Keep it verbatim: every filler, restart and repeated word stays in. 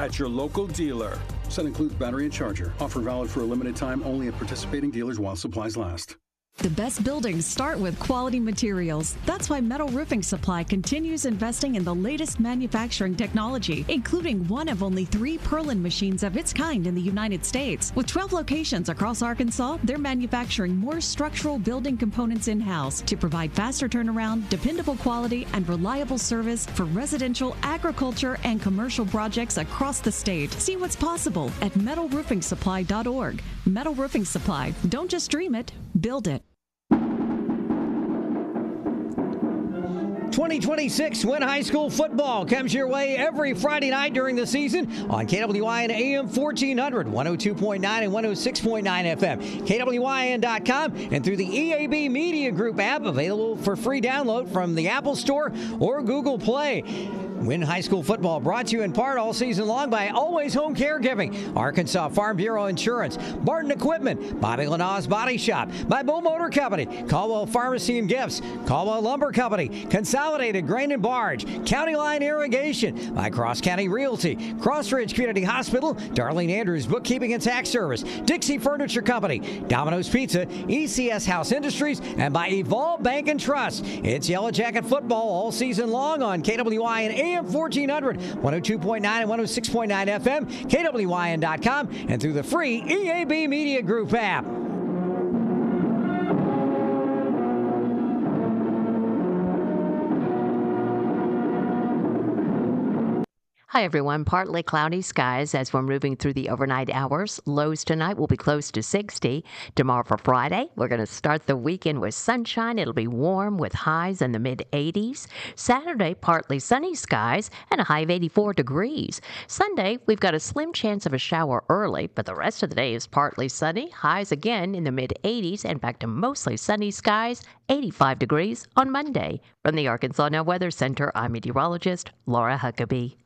at your local dealer. Set includes battery and charger. Offer valid for a limited time only at participating dealers while supplies last. The best buildings start with quality materials. That's why Metal Roofing Supply continues investing in the latest manufacturing technology, including one of only three Perlin machines of its kind in the United States. With twelve locations across Arkansas, they're manufacturing more structural building components in-house to provide faster turnaround, dependable quality, and reliable service for residential, agriculture, and commercial projects across the state. See what's possible at metal roofing supply dot org. Metal Roofing Supply. Don't just dream it, build it. twenty twenty-six Win High School football comes your way every Friday night during the season on K W I N A M fourteen hundred, one oh two point nine and one oh six point nine F M, K W I N dot com, and through the E A B Media Group app, available for free download from the Apple Store or Google Play. Win High School football brought to you in part all season long by Always Home Caregiving, Arkansas Farm Bureau Insurance, Barton Equipment, Bobby Lanaw's Body Shop, My Bull Motor Company, Caldwell Pharmacy and Gifts, Caldwell Lumber Company, Consolidated Grain and Barge, County Line Irrigation, by Cross County Realty, Crossridge Community Hospital, Darlene Andrews Bookkeeping and Tax Service, Dixie Furniture Company, Domino's Pizza, E C S House Industries, and by Evolve Bank and Trust. It's Yellow Jacket football all season long on K W I N A M fourteen hundred, one oh two point nine and one oh six point nine F M, K W I N dot com, and through the free E A B Media Group app. Hi, everyone. Partly cloudy skies as we're moving through the overnight hours. Lows tonight will be close to sixty. Tomorrow for Friday, we're going to start the weekend with sunshine. It'll be warm with highs in the mid eighties. Saturday, partly sunny skies and a high of eighty-four degrees. Sunday, we've got a slim chance of a shower early, but the rest of the day is partly sunny. Highs again in the mid eighties and back to mostly sunny skies, eighty-five degrees on Monday. From the Arkansas Now Weather Center, I'm meteorologist Laura Huckabee.